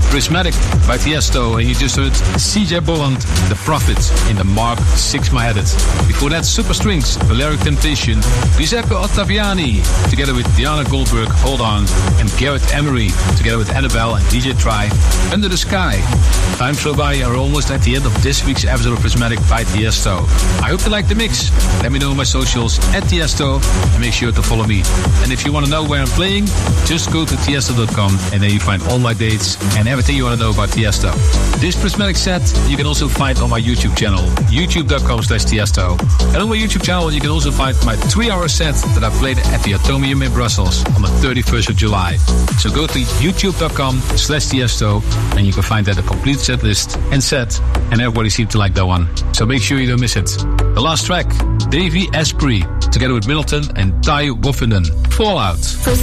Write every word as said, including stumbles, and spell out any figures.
Prismatic by Tiesto, and you just heard C J Bolland, The Prophet, in the Mark six My Edit. Before that, Super Strings, Valeric Temptation, Giuseppe Ottaviani, together with Diana Goldberg, Hold On, and Garrett Emery, together with Annabelle and D J Try, Under the Sky. Time flew by, and we're almost at the end of this week's episode of Prismatic by Tiesto. I hope you like the mix. Let me know on my socials at Tiesto, and make sure to follow me. And if you want to know where I'm playing, just go to tiesto dot com, and then you find all my dates and everything you want to know about Tiesto. This Prismatic set you can also find on my YouTube channel, youtube dot com slash Tiesto. And on my YouTube channel you can also find my three-hour set that I played at the Atomium in Brussels on the thirty-first of July. So go to youtube dot com slash Tiesto, and you can find there the complete set list and set, and everybody seemed to like that one. So make sure you don't miss it. The last track, Davey Asprey, together with Middleton and Ty Woffenden, Fallout.